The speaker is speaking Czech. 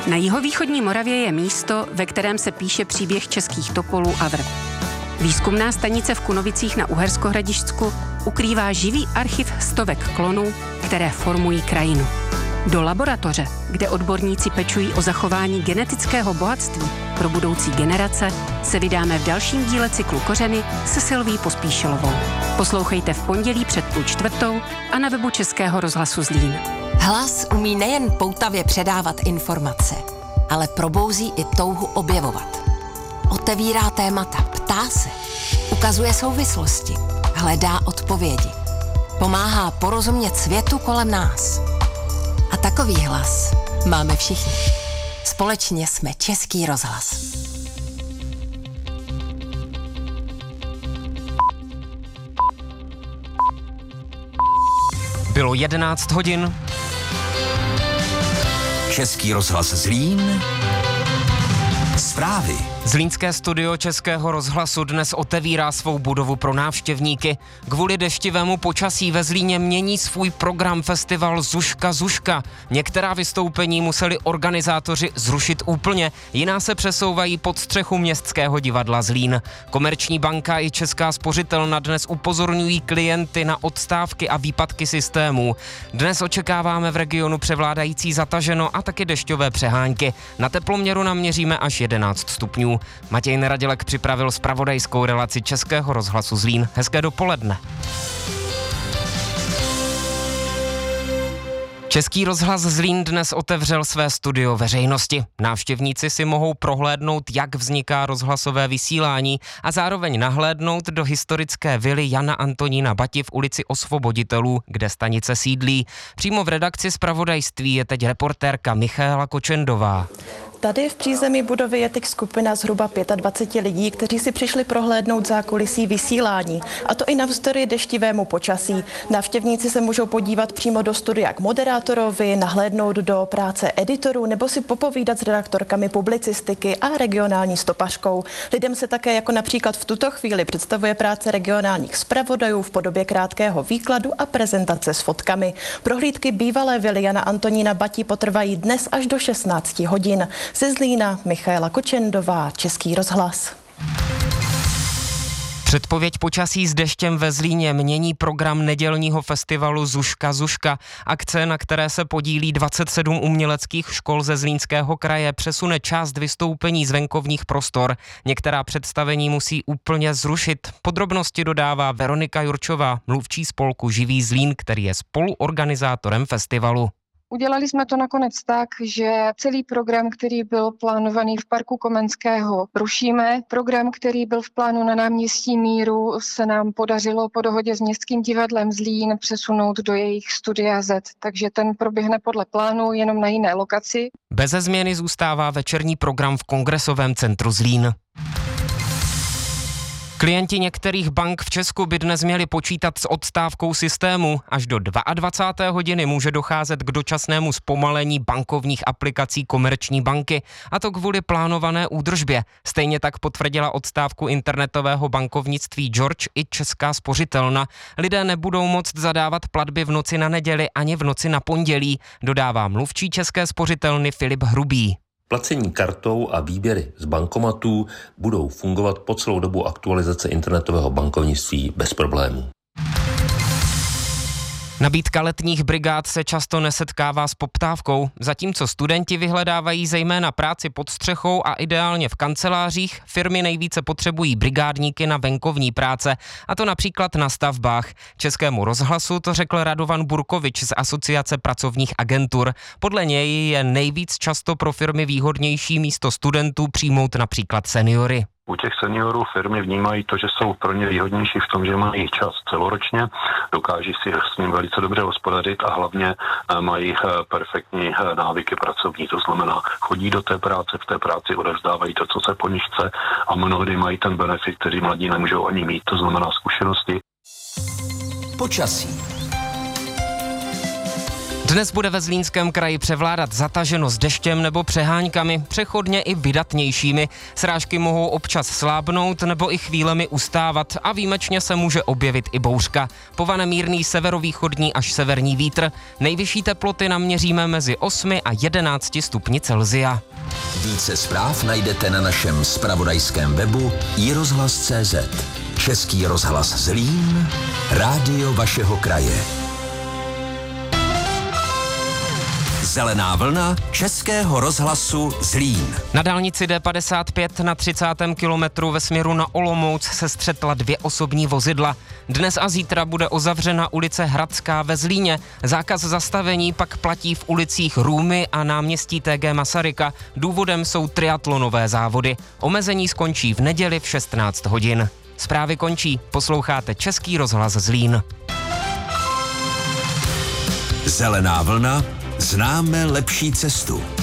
Na jihovýchodní Moravě je místo, ve kterém se píše příběh českých topolů a vrb. Výzkumná stanice v Kunovicích na Uherskohradišťsku ukrývá živý archiv stovek klonů, které formují krajinu. Do laboratoře, kde odborníci pečují o zachování genetického bohatství pro budoucí generace, se vydáme v dalším díle cyklu Kořeny se Silví Pospíšilovou. Poslouchejte v pondělí před 3:30 a na webu Českého rozhlasu Zlín. Hlas umí nejen poutavě předávat informace, ale probouzí i touhu objevovat. Otevírá témata, ptá se, ukazuje souvislosti, hledá odpovědi. Pomáhá porozumět světu kolem nás. A takový hlas máme všichni. Společně jsme Český rozhlas. Bylo 11 hodin. Český rozhlas Zlín. Zprávy. Zlínské studio Českého rozhlasu dnes otevírá svou budovu pro návštěvníky. Kvůli deštivému počasí ve Zlíně mění svůj program festival Zuška Zuška. Některá vystoupení museli organizátoři zrušit úplně, jiná se přesouvají pod střechu Městského divadla Zlín. Komerční banka i Česká spořitelna dnes upozorňují klienty na odstávky a výpadky systémů. Dnes očekáváme v regionu převládající zataženo a taky dešťové přehánky. Na teploměru naměříme až 11 stupňů. Matěj Neradilek připravil zpravodajskou relaci Českého rozhlasu Zlín. Hezké dopoledne. Český rozhlas Zlín dnes otevřel své studio veřejnosti. Návštěvníci si mohou prohlédnout, jak vzniká rozhlasové vysílání a zároveň nahlédnout do historické vily Jana Antonína Bati v ulici Osvoboditelů, kde stanice sídlí. Přímo v redakci zpravodajství je teď reportérka Michaela Kočendová. Tady v přízemí budovy je teď skupina zhruba 25 lidí, kteří si přišli prohlédnout zákulisí vysílání. A to i navzdory deštivému počasí. Návštěvníci se můžou podívat přímo do studia k moderátorovi, nahlédnout do práce editorů nebo si popovídat s redaktorkami publicistiky a regionální stopařkou. Lidem se také jako například v tuto chvíli představuje práce regionálních zpravodajů v podobě krátkého výkladu a prezentace s fotkami. Prohlídky bývalé vily Jana Antonína Bati potrvají dnes až do 16 hodin. Ze Zlína Michaela Kočendová, Český rozhlas. Předpověď počasí s deštěm ve Zlíně mění program nedělního festivalu Zuška Zuška. Akce, na které se podílí 27 uměleckých škol ze Zlínského kraje, přesune část vystoupení z venkovních prostor. Některá představení musí úplně zrušit. Podrobnosti dodává Veronika Jurčová, mluvčí spolku Živý Zlín, který je spoluorganizátorem festivalu. Udělali jsme to nakonec tak, že celý program, který byl plánovaný v parku Komenského, rušíme. Program, který byl v plánu na náměstí Míru, se nám podařilo po dohodě s Městským divadlem Zlín přesunout do jejich studia Z, takže ten proběhne podle plánu jenom na jiné lokaci. Beze změny zůstává večerní program v Kongresovém centru Zlín. Klienti některých bank v Česku by dnes měli počítat s odstávkou systému. Až do 22. hodiny může docházet k dočasnému zpomalení bankovních aplikací Komerční banky, a to kvůli plánované údržbě. Stejně tak potvrdila odstávku internetového bankovnictví George i Česká spořitelna. Lidé nebudou moct zadávat platby v noci na neděli ani v noci na pondělí, dodává mluvčí České spořitelny Filip Hrubý. Placení kartou a výběry z bankomatů budou fungovat po celou dobu aktualizace internetového bankovnictví bez problémů. Nabídka letních brigád se často nesetkává s poptávkou, zatímco studenti vyhledávají zejména práci pod střechou a ideálně v kancelářích, firmy nejvíce potřebují brigádníky na venkovní práce, a to například na stavbách. Českému rozhlasu to řekl Radovan Burkovič z Asociace pracovních agentur. Podle něj je nejvíc často pro firmy výhodnější místo studentů přijmout například seniory. U těch seniorů firmy vnímají to, že jsou pro ně výhodnější v tom, že mají čas celoročně, dokáží si s ním velice dobře hospodařit a hlavně mají perfektní návyky pracovní. To znamená, chodí do té práce, v té práci odevzdávají to, co se po nich chce, a mnohdy mají ten benefit, který mladí nemůžou ani mít, to znamená zkušenosti. Počasí. Dnes bude ve Zlínském kraji převládat zataženost deštěm nebo přeháňkami, přechodně i vydatnějšími. Srážky mohou občas slábnout nebo i chvílemi ustávat a výjimečně se může objevit i bouřka. Povane mírný severovýchodní až severní vítr. Nejvyšší teploty naměříme mezi 8 a 11 stupni Celsia. Více zpráv najdete na našem zpravodajském webu iRozhlas.cz. Český rozhlas Zlín, rádio vašeho kraje. Zelená vlna Českého rozhlasu Zlín. Na dálnici D55 na 30. kilometru ve směru na Olomouc se střetla 2 osobní vozidla. Dnes a zítra bude uzavřena ulice Hradská ve Zlíně. Zákaz zastavení pak platí v ulicích Růmy a náměstí TG Masaryka. Důvodem jsou triatlonové závody. Omezení skončí v neděli v 16 hodin. Zprávy končí, posloucháte Český rozhlas Zlín. Zelená vlna, známe lepší cestu.